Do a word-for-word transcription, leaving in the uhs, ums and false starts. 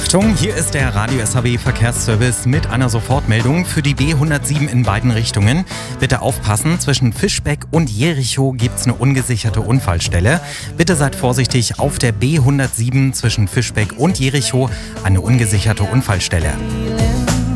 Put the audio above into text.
Achtung, hier ist der Radio S H B Verkehrsservice mit einer Sofortmeldung für die B hundertsieben in beiden Richtungen. Bitte aufpassen, zwischen Fischbeck und Jerichow gibt es eine ungesicherte Unfallstelle. Bitte seid vorsichtig, auf der B hundertsieben zwischen Fischbeck und Jerichow eine ungesicherte Unfallstelle.